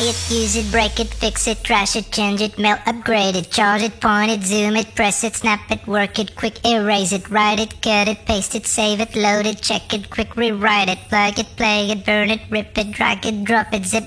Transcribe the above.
it, use it, break it, fix it, trash it, change it, mail, upgrade it, charge it, point it, zoom it, press it, snap it, work it, quick erase it, write it, cut it, paste it, save it, load it, check it, quick rewrite it, plug it, play it, burn it, rip it, drag it, drop it, zip